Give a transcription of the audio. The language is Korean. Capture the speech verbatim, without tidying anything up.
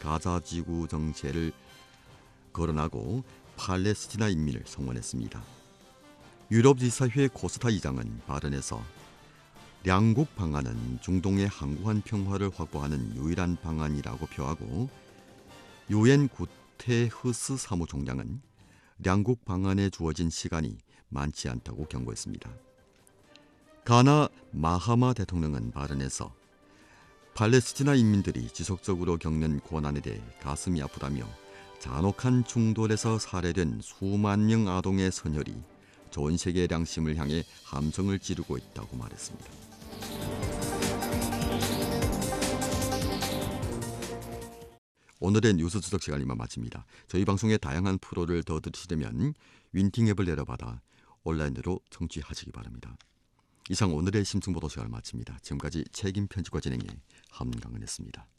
가자 지구 정체를 거론하고 팔레스티나 인민을 성원했습니다. 유럽 지사회 코스타 이장은 발언에서 양국 방안은 중동의 항구한 평화를 확보하는 유일한 방안이라고 표하고, 유엔 구테흐스 사무총장은 양국 방안에 주어진 시간이 많지 않다고 경고했습니다. 가나 마하마 대통령은 발언에서 팔레스티나 인민들이 지속적으로 겪는 고난에 대해 가슴이 아프다며 잔혹한 충돌에서 살해된 수만 명 아동의 선혈이 전 세계의 양심을 향해 함성을 지르고 있다고 말했습니다. 오늘의 뉴스 추적 시간 이만 마칩니다. 저희 방송의 다양한 프로를 더 들으시려면 윈팅 앱을 내려받아 온라인으로 청취하시기 바랍니다. 이상 오늘의 심층보도 시간을 마칩니다. 지금까지 책임 편집과 진행의 함강은했습니다.